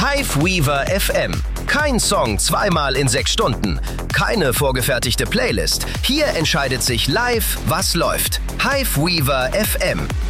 Hive Weaver FM. Kein Song zweimal in 6 Stunden. Keine vorgefertigte Playlist. Hier entscheidet sich live, was läuft. Hive Weaver FM.